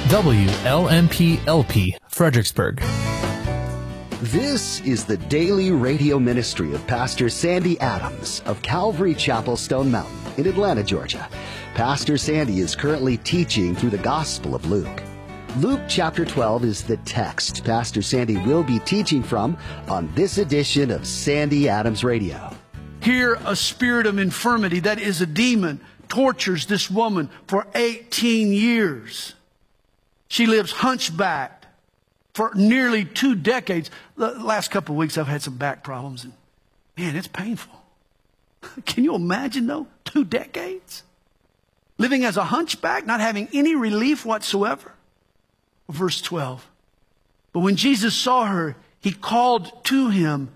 WLMP-LP, Fredericksburg. This is the daily radio ministry of Pastor Sandy Adams of Calvary Chapel, Stone Mountain in Atlanta, Georgia. Pastor Sandy is currently teaching through the Gospel of Luke. Luke chapter 12 is the text Pastor Sandy will be teaching from on this edition of Sandy Adams Radio. Here, a spirit of infirmity, that is a demon, tortures this woman for 18 years. She lives hunchbacked for nearly 2 decades. The last couple of weeks I've had some back problems, and man, it's painful. Can you imagine though? 2 decades? Living as a hunchback, not having any relief whatsoever. Verse 12. But when Jesus saw her, he called to him.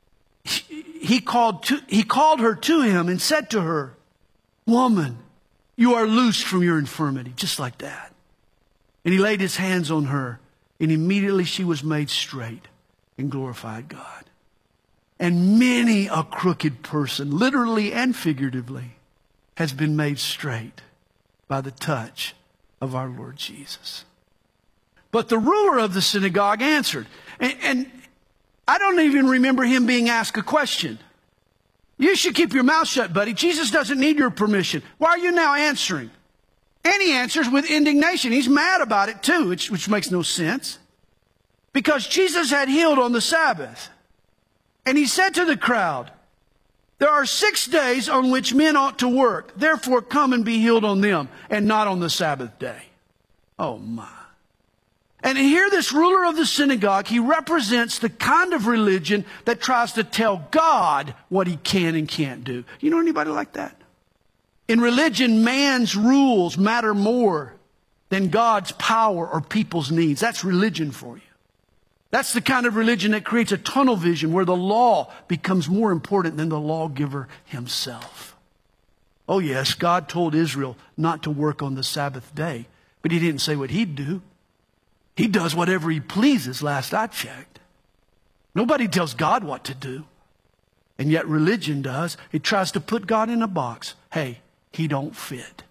He called her to him and said to her, "Woman, you are loosed from your infirmity," just like that. And he laid his hands on her, and immediately she was made straight and glorified God. And many a crooked person, literally and figuratively, has been made straight by the touch of our Lord Jesus. But the ruler of the synagogue answered, and I don't even remember him being asked a question. You should keep your mouth shut, buddy. Jesus doesn't need your permission. Why are you now answering? And he answers with indignation. He's mad about it too, which makes no sense. Because Jesus had healed on the Sabbath. And he said to the crowd, "There are 6 days on which men ought to work. Therefore come and be healed on them, and not on the Sabbath day." Oh my. And here this ruler of the synagogue, he represents the kind of religion that tries to tell God what he can and can't do. You know anybody like that? In religion, man's rules matter more than God's power or people's needs. That's religion for you. That's the kind of religion that creates a tunnel vision where the law becomes more important than the lawgiver himself. Oh yes, God told Israel not to work on the Sabbath day, but he didn't say what he'd do. He does whatever he pleases, last I checked. Nobody tells God what to do. And yet religion does. It tries to put God in a box. Hey, he don't fit.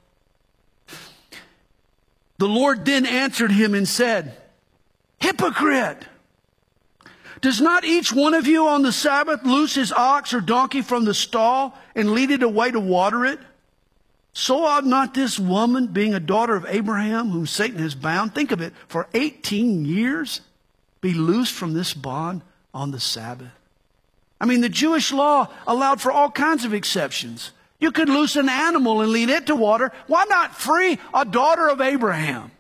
The Lord then answered him and said, "Hypocrite! Does not each one of you on the Sabbath loose his ox or donkey from the stall and lead it away to water it? So ought not this woman, being a daughter of Abraham, whom Satan has bound," think of it, "for 18 years, be loosed from this bond on the Sabbath?" I mean, the Jewish law allowed for all kinds of exceptions. You could loose an animal and lead it to water. Why not free a daughter of Abraham?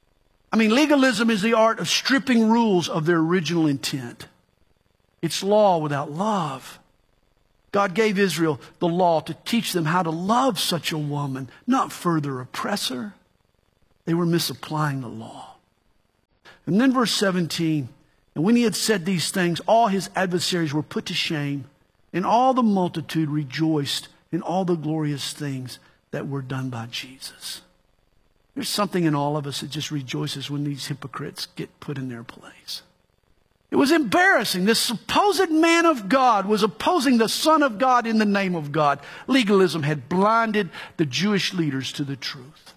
I mean, legalism is the art of stripping rules of their original intent. It's law without love. God gave Israel the law to teach them how to love such a woman, not further oppress her. They were misapplying the law. And then verse 17, "And when he had said these things, all his adversaries were put to shame, and all the multitude rejoiced in all the glorious things that were done by Jesus." There's something in all of us that just rejoices when these hypocrites get put in their place. It was embarrassing. This supposed man of God was opposing the Son of God in the name of God. Legalism had blinded the Jewish leaders to the truth.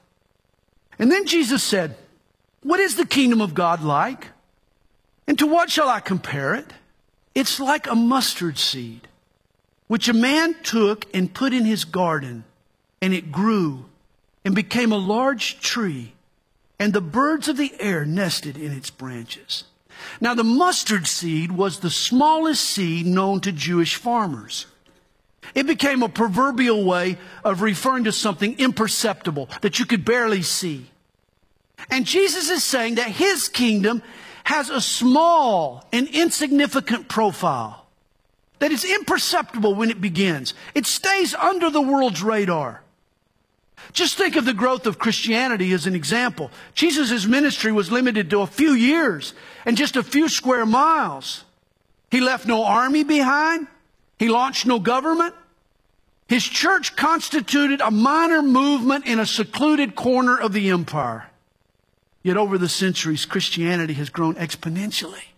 And then Jesus said, "What is the kingdom of God like? And to what shall I compare it? It's like a mustard seed, which a man took and put in his garden, and it grew and became a large tree, and the birds of the air nested in its branches." Now, the mustard seed was the smallest seed known to Jewish farmers. It became a proverbial way of referring to something imperceptible that you could barely see. And Jesus is saying that his kingdom has a small and insignificant profile, that is imperceptible when it begins. It stays under the world's radar. Just think of the growth of Christianity as an example. Jesus' ministry was limited to a few years and just a few square miles. He left no army behind. He launched no government. His church constituted a minor movement in a secluded corner of the empire. Yet over the centuries, Christianity has grown exponentially.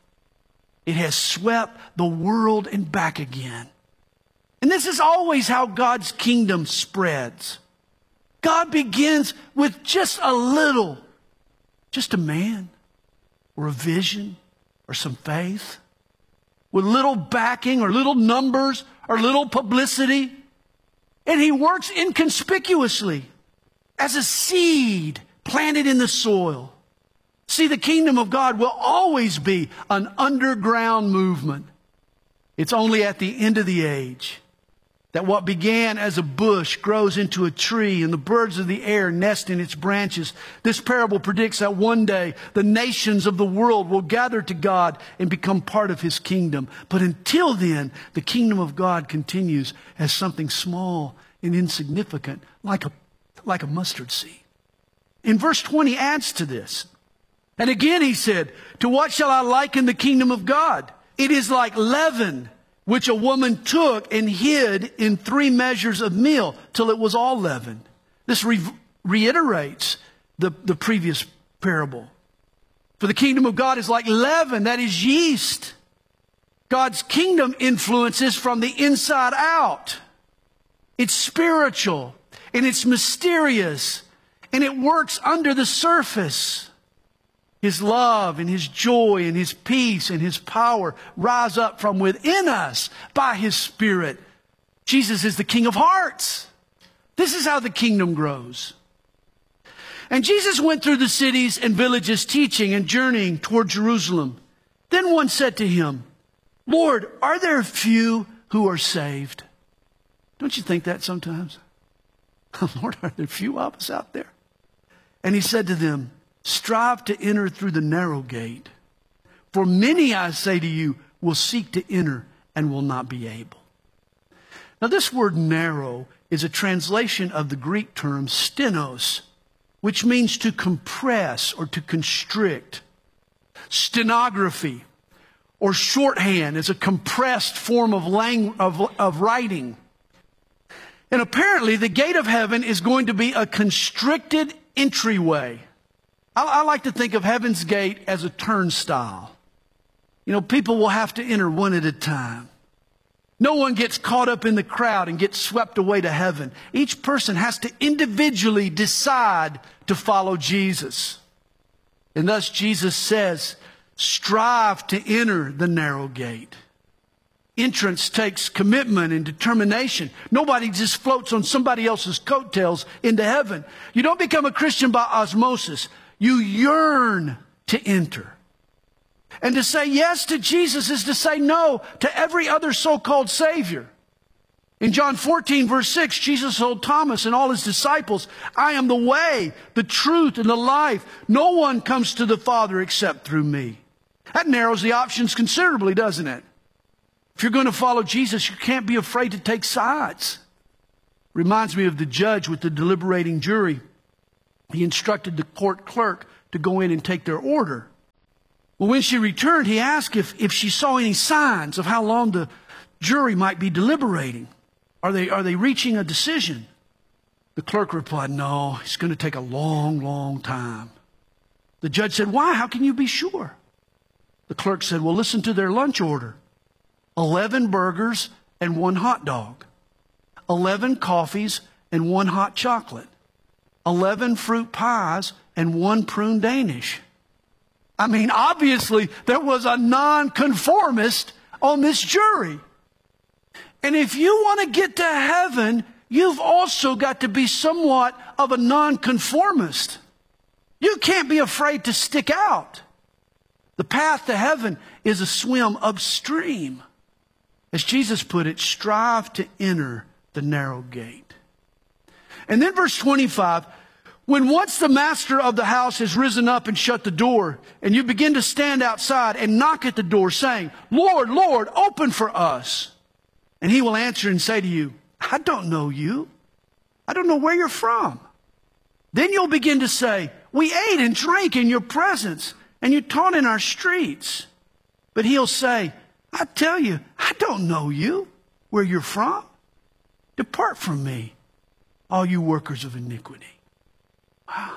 It has swept the world and back again. And this is always how God's kingdom spreads. God begins with just a little, Just a man or a vision or some faith with little backing or little numbers or little publicity. And he works inconspicuously as a seed planted in the soil. See, the kingdom of God will always be an underground movement. It's only at the end of the age that what began as a bush grows into a tree and the birds of the air nest in its branches. This parable predicts that one day the nations of the world will gather to God and become part of his kingdom. But until then, the kingdom of God continues as something small and insignificant, like a mustard seed. In verse 20 adds to this. And again he said, to what shall I liken the kingdom of God? It is like leaven, which a woman took and hid in 3 measures of meal till it was all leavened. This reiterates the previous parable. For the kingdom of God is like leaven, that is yeast. God's kingdom influences from the inside out. It's spiritual and it's mysterious and it works under the surface. His love and his joy and his peace and his power rise up from within us by his Spirit. Jesus is the King of hearts. This is how the kingdom grows. And Jesus went through the cities and villages teaching and journeying toward Jerusalem. Then one said to him, Lord, are there few who are saved? Don't you think that sometimes? Lord, are there few of us out there? And he said to them, strive to enter through the narrow gate. For many, I say to you, will seek to enter and will not be able. Now this word narrow is a translation of the Greek term stenos, which means to compress or to constrict. Stenography or shorthand is a compressed form of writing. And apparently the gate of heaven is going to be a constricted entryway. I like to think of heaven's gate as a turnstile. You know, people will have to enter one at a time. No one gets caught up in the crowd and gets swept away to heaven. Each person has to individually decide to follow Jesus. And thus Jesus says, strive to enter the narrow gate. Entrance takes commitment and determination. Nobody just floats on somebody else's coattails into heaven. You don't become a Christian by osmosis. You yearn to enter. And to say yes to Jesus is to say no to every other so-called Savior. In John 14, verse 6, Jesus told Thomas and all his disciples, I am the way, the truth, and the life. No one comes to the Father except through me. That narrows the options considerably, doesn't it? If you're going to follow Jesus, you can't be afraid to take sides. Reminds me of the judge with the deliberating jury. He instructed the court clerk to go in and take their order. Well, when she returned, he asked if she saw any signs of how long the jury might be deliberating. Are they reaching a decision? The clerk replied, no, it's going to take a long, long time. The judge said, why? How can you be sure? The clerk said, well, listen to their lunch order. 11 burgers and 1 hot dog. 11 coffees and 1 hot chocolate. 11 fruit pies and 1 prune Danish. I mean, obviously, there was a nonconformist on this jury. And if you want to get to heaven, you've also got to be somewhat of a nonconformist. You can't be afraid to stick out. The path to heaven is a swim upstream. As Jesus put it, strive to enter the narrow gate. And then verse 25, when once the master of the house has risen up and shut the door, and you begin to stand outside and knock at the door saying, Lord, Lord, open for us. And he will answer and say to you, I don't know you. I don't know where you're from. Then you'll begin to say, we ate and drank in your presence, and you taught in our streets. But he'll say, I tell you, I don't know you, where you're from. Depart from me, all you workers of iniquity. Wow.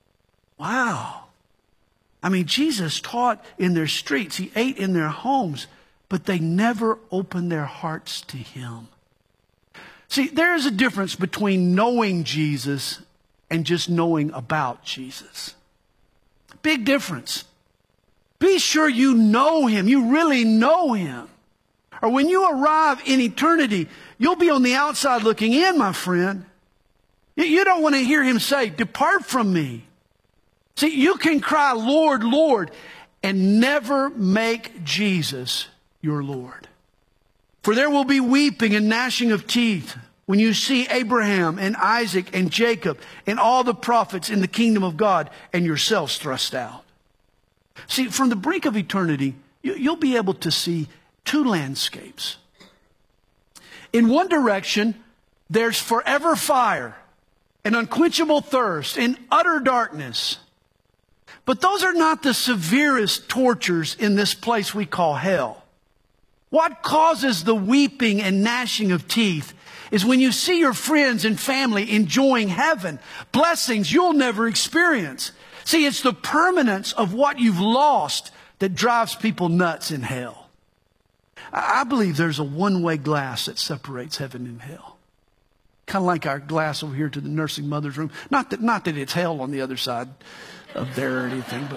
Wow. I mean, Jesus taught in their streets. He ate in their homes, but they never opened their hearts to him. See, there is a difference between knowing Jesus and just knowing about Jesus. Big difference. Be sure you know him. You really know him. Or when you arrive in eternity, you'll be on the outside looking in, my friend. You don't want to hear him say, depart from me. See, you can cry, Lord, Lord, and never make Jesus your Lord. For there will be weeping and gnashing of teeth when you see Abraham and Isaac and Jacob and all the prophets in the kingdom of God and yourselves thrust out. See, from the brink of eternity, you'll be able to see two landscapes. In one direction, there's forever fire, an unquenchable thirst, and utter darkness. But those are not the severest tortures in this place we call hell. What causes the weeping and gnashing of teeth is when you see your friends and family enjoying heaven, blessings you'll never experience. See, it's the permanence of what you've lost that drives people nuts in hell. I believe there's a one-way glass that separates heaven and hell. Kind of like our glass over here to the nursing mother's room. Not that it's hell on the other side of there or anything,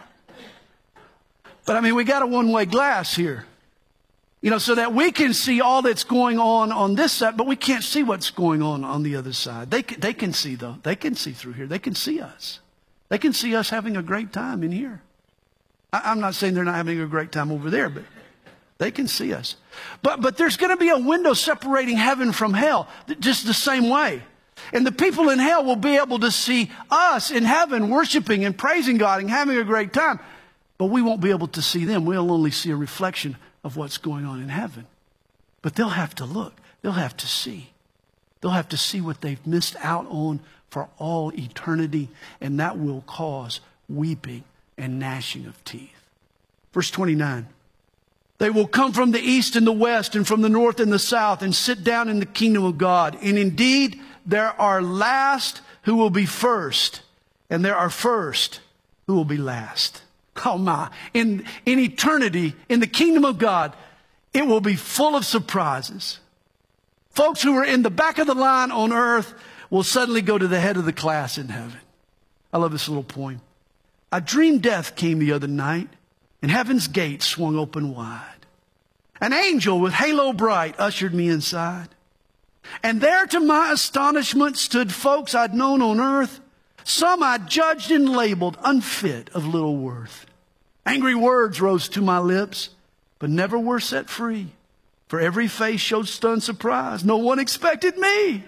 but I mean, we got a one-way glass here. You know, so that we can see all that's going on this side, but we can't see what's going on the other side. They can see, though. They can see through here. They can see us. They can see us having a great time in here. I'm not saying they're not having a great time over there, but they can see us. But there's going to be a window separating heaven from hell, just the same way. And the people in hell will be able to see us in heaven worshiping and praising God and having a great time. But we won't be able to see them. We'll only see a reflection of what's going on in heaven. But they'll have to look. They'll have to see. They'll have to see what they've missed out on for all eternity. And that will cause weeping and gnashing of teeth. Verse 29. They will come from the east and the west and from the north and the south and sit down in the kingdom of God. And indeed, there are last who will be first, and there are first who will be last. Oh my. In eternity, in the kingdom of God, it will be full of surprises. Folks who are in the back of the line on earth will suddenly go to the head of the class in heaven. I love this little poem. I dreamed death came the other night, and heaven's gate swung open wide. An angel with halo bright ushered me inside. And there to my astonishment stood folks I'd known on earth. Some I judged and labeled unfit of little worth. Angry words rose to my lips, but never were set free. For every face showed stunned surprise. No one expected me.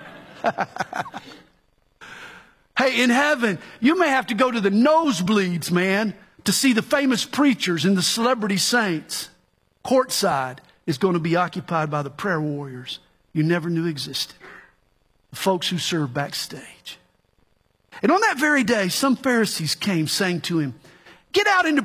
Hey, in heaven, you may have to go to the nosebleeds, man, to see the famous preachers and the celebrity saints. Courtside is going to be occupied by the prayer warriors you never knew existed. The folks who serve backstage. And on that very day, some Pharisees came saying to him, get out into